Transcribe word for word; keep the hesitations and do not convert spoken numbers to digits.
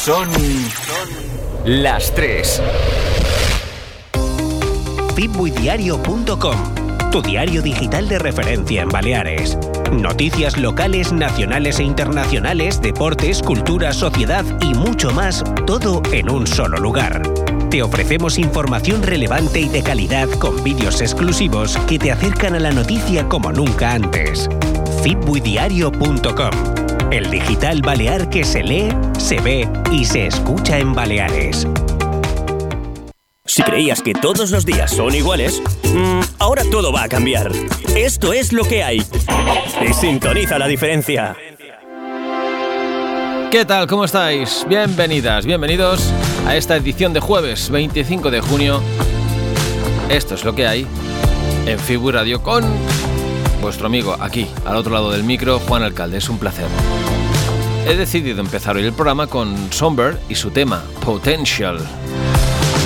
Son las tres. fitbuidiario punto com, tu diario digital de referencia en Baleares. Noticias locales, nacionales e internacionales, deportes, cultura, sociedad y mucho más, todo en un solo lugar. Te ofrecemos información relevante y de calidad con vídeos exclusivos que te acercan a la noticia como nunca antes. fitbuidiario punto com, el digital balear que se lee, se ve y se escucha en Baleares. Si creías que todos los días son iguales, mmm, ahora todo va a cambiar. Esto es lo que hay. Y sintoniza la diferencia. ¿Qué tal? ¿Cómo estáis? Bienvenidas, bienvenidos a esta edición de jueves veinticinco de junio. Esto es lo que hay en Fibu Radio con vuestro amigo aquí, al otro lado del micro, Juan Alcalde. Es un placer. He decidido empezar hoy el programa con Songbird y su tema Potential.